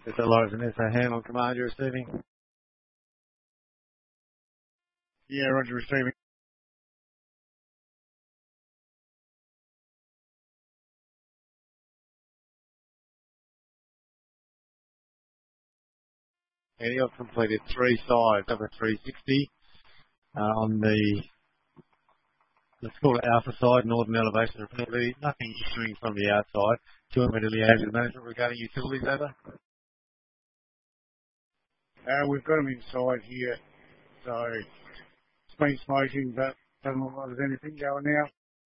It's a lot of Vanessa Ham on command. You're receiving. Yeah, Roger, receiving. And you've completed 3 sides over 360 on the, let's call it alpha side, northern elevation repeatedly. Nothing issuing from the outside. 2 metre liaison with management regarding utilities over. We've got them inside here, so it's been smoking, but doesn't look like there's anything going out.